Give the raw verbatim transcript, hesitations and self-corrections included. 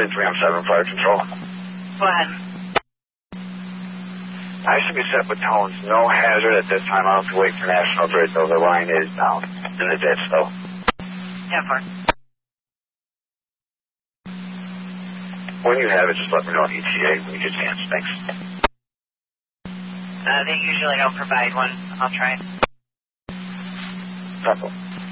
Grid three M seven Fire Control. Go ahead. I should be set with tones. No hazard at this time. I'll have to wait for National Grid, though. The line is down in the ditch, though. ten four. When you have it, just let me know E T A when you get a chance. Thanks. Uh, they usually don't provide one. I'll try. Couple.